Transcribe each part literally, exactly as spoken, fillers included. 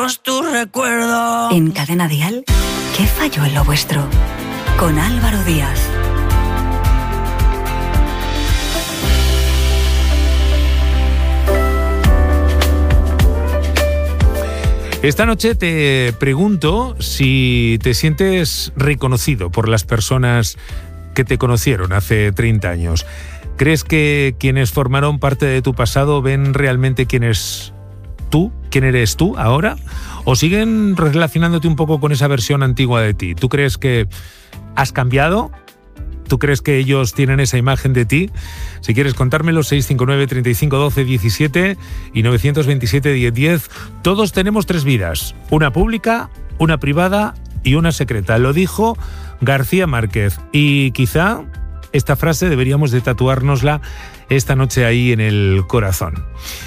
tu recuerdo. En Cadena Dial, ¿qué falló en lo vuestro? Con Álvaro Díaz. Esta noche te pregunto si te sientes reconocido por las personas que te conocieron hace treinta años. ¿Crees que quienes formaron parte de tu pasado ven realmente quién es tú, quién eres tú ahora? ¿O siguen relacionándote un poco con esa versión antigua de ti? ¿Tú crees que has cambiado? ¿Tú crees que ellos tienen esa imagen de ti? Si quieres contármelo, seis cinco nueve, treinta y cinco, doce, diecisiete y nueve dos siete, diez, diez. Todos tenemos tres vidas. Una pública, una privada y una secreta. Lo dijo García Márquez. Y quizá esta frase deberíamos de tatuárnosla esta noche ahí en el corazón.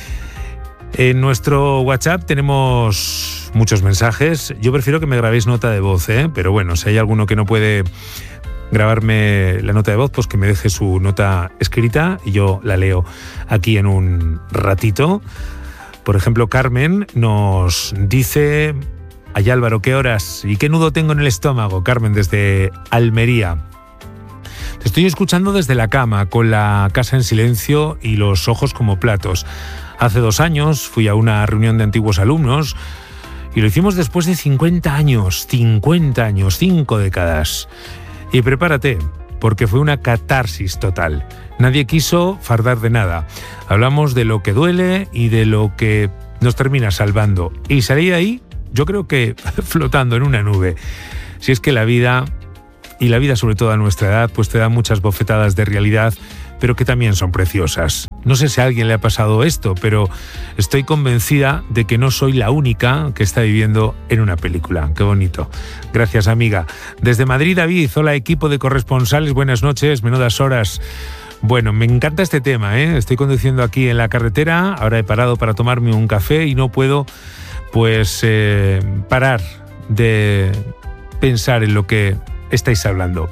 En nuestro WhatsApp tenemos muchos mensajes. Yo prefiero que me grabéis nota de voz, ¿eh? Pero bueno, si hay alguno que no puede grabarme la nota de voz, pues que me deje su nota escrita y yo la leo aquí en un ratito. Por ejemplo, Carmen nos dice: ay, Álvaro, ¿qué horas y qué nudo tengo en el estómago? Carmen, desde Almería. Te estoy escuchando desde la cama, con la casa en silencio y los ojos como platos. Hace dos años fui a una reunión de antiguos alumnos y lo hicimos después de cincuenta años, cincuenta años, cinco décadas. Y prepárate, porque fue una catarsis total. Nadie quiso fardar de nada. Hablamos de lo que duele y de lo que nos termina salvando. Y salí de ahí, yo creo que flotando en una nube. Si es que la vida, y la vida sobre todo a nuestra edad, pues te da muchas bofetadas de realidad, pero que también son preciosas. No sé si a alguien le ha pasado esto, pero estoy convencida de que no soy la única que está viviendo en una película. Qué bonito. Gracias, amiga. Desde Madrid, David. Hola, equipo de corresponsales. Buenas noches. Menudas horas. Bueno, me encanta este tema, ¿eh? Estoy conduciendo aquí en la carretera. Ahora he parado para tomarme un café y no puedo, pues, eh, parar de pensar en lo que estáis hablando.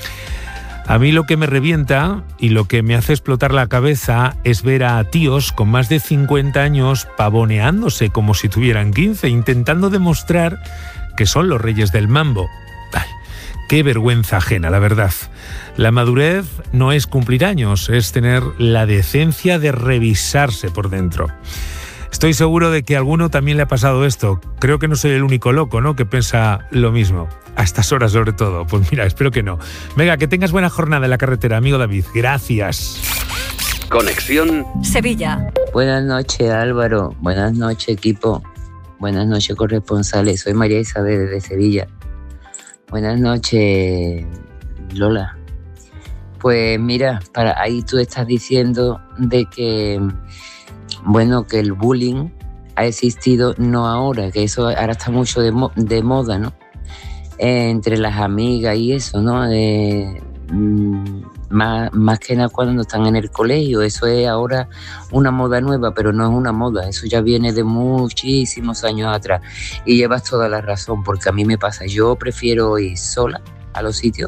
A mí lo que me revienta y lo que me hace explotar la cabeza es ver a tíos con más de cincuenta años pavoneándose como si tuvieran quince, intentando demostrar que son los reyes del mambo. Ay, qué vergüenza ajena, la verdad. La madurez no es cumplir años, es tener la decencia de revisarse por dentro. Estoy seguro de que a alguno también le ha pasado esto. Creo que no soy el único loco, ¿no?, que piensa lo mismo. A estas horas sobre todo. Pues mira, espero que no. Venga, que tengas buena jornada en la carretera, amigo David. Gracias. Conexión Sevilla. Buenas noches, Álvaro. Buenas noches, equipo. Buenas noches, corresponsales. Soy María Isabel de Sevilla. Buenas noches, Lola. Pues mira, para ahí tú estás diciendo de que, bueno, que el bullying ha existido no ahora, que eso ahora está mucho de, mo- de moda, ¿no? Entre las amigas y eso, ¿no? De, mmm, más, más que nada cuando están en el colegio. Eso es ahora una moda nueva, pero no es una moda. Eso ya viene de muchísimos años atrás. Y llevas toda la razón, porque a mí me pasa. Yo prefiero ir sola a los sitios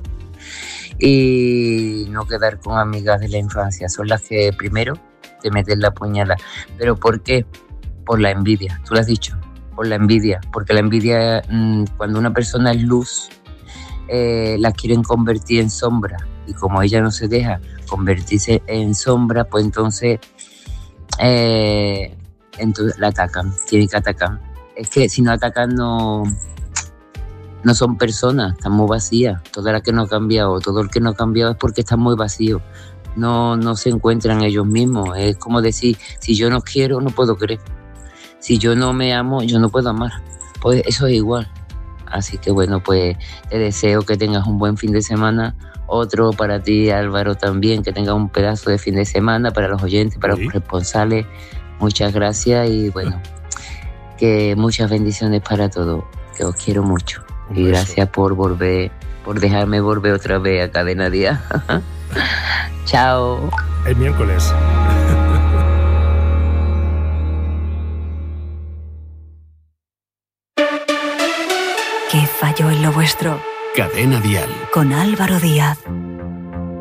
y no quedar con amigas de la infancia. Son las que primero te meten la puñalada. ¿Pero por qué? Por la envidia. Tú lo has dicho. Por la envidia, porque la envidia, mmm, cuando una persona es luz, eh, la quieren convertir en sombra, y como ella no se deja convertirse en sombra, pues entonces, eh, entonces la atacan, tienen que atacar. Es que si no atacan no, no son personas, están muy vacías. Toda la que no ha cambiado, todo el que no ha cambiado es porque está muy vacío. No, no se encuentran ellos mismos. Es como decir, si yo no quiero, no puedo querer. Si yo no me amo, yo no puedo amar. Pues eso es igual. Así que bueno, pues te deseo que tengas un buen fin de semana. Otro para ti, Álvaro, también, que tengas un pedazo de fin de semana para los oyentes, para ¿sí? los corresponsales. Muchas gracias y bueno, que muchas bendiciones para todos. Que os quiero mucho. Un y beso. Gracias por volver, por dejarme volver otra vez a Cadena Dial. Chao. El miércoles. ¿Qué falló en lo vuestro? Cadena Dial. Con Álvaro Díaz.